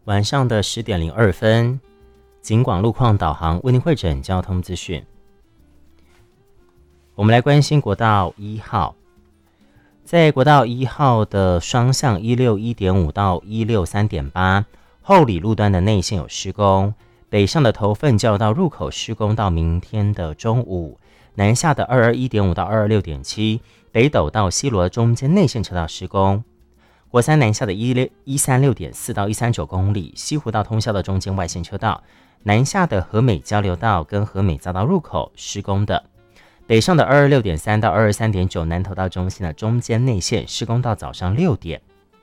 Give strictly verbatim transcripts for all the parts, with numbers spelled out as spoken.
晚上的十点零二分，警广路况导航为您汇整交通资讯。我们来关心国道一号，在国道一号的双向 一六一点五 到 一六三点八 后里路段的内线有施工，北上的头份交流道入口施工到明天的中午，南下的 二二一点五 到 二二六点七 北斗到西螺中间内线车道施工，国三南下的一三六点四 到一三九公里，西湖道通霄的中间外线车道，南下的和美交流道跟和美匝道入口施工的，北上的 二二六点三 到 二二三点九 南投到中心的中间内线施工到早上六点。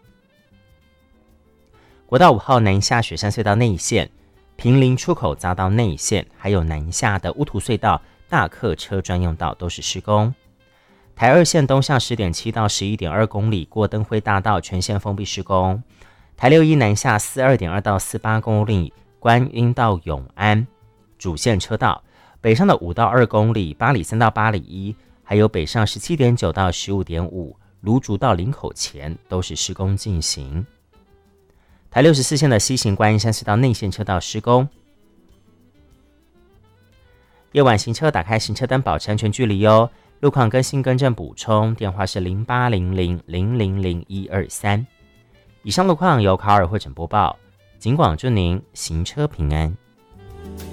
国道五号南下雪山隧道内线、平林出口匝道内线，还有南下的乌涂隧道大客车专用道都是施工。台二线东向 十点七 到 十一点二公里，过灯辉大道全线封闭施工。台六一南下 四十二点二 到四十八公里，观音到永安主线车道，北上的五到二公里，八里三到八里一，还有北上 十七点九 到 十五点五，芦竹到林口前都是施工进行。台六十四线的西行观音山隧道内线车道施工。夜晚行车打开行车灯，保持安全距离哦。路况更新更正补充，电话是零八零零零零零一二三。以上路况由卡尔汇整播报，警广祝您行车平安。